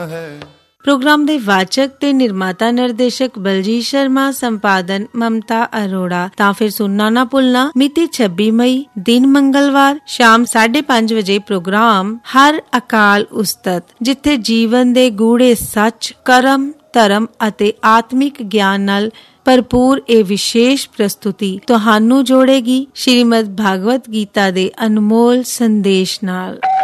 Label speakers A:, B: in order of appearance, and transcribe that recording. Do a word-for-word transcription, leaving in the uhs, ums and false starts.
A: Programme ਦੇ ਵਾਚਕ ਤੇ ਨਿਰਮਾਤਾ ਨਿਰਦੇਸ਼ਕ ਬਲਜੀਤ ਸ਼ਰਮਾ, ਸੰਪਾਦਨ ਮਮਤਾ ਅਰੋੜਾ। ਤਾਂ ਫਿਰ ਸੁਣਨਾ ਨਾ ਭੁੱਲਣਾ, ਮਿਤੀ ਛੱਬੀ ਮਈ, ਦਿਨ ਮੰਗਲਵਾਰ, ਸ਼ਾਮ ਸਾਢੇ ਪੰਜ ਵਜੇ ਪ੍ਰੋਗਰਾਮ ਹਰ ਅਕਾਲ ਉਸਤਤ, ਜਿੱਥੇ ਜੀਵਨ ਦੇ ਗੂੜੇ ਸੱਚ, ਕਰਮ, ਧਰਮ ਅਤੇ ਆਤਮਿਕ ਗਿਆਨ ਨਾਲ ਭਰਪੂਰ ਇਹ ਵਿਸ਼ੇਸ਼ ਪ੍ਰਸਤੁਤੀ ਤੁਹਾਨੂੰ ਜੋੜੇਗੀ ਸ਼੍ਰੀਮਦ ਭਾਗਵਤ ਗੀਤਾ ਦੇ ਅਨਮੋਲ ਸੰਦੇਸ਼ ਨਾਲ।